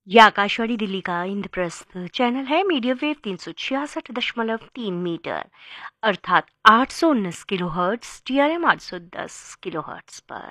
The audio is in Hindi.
ये आकाशवाणी दिल्ली का इंद्रप्रस्थ चैनल है। मीडियम वेव 366.3 मीटर अर्थात 819 किलोहर्ट्ज, TRM 810 किलोहर्ट्ज पर।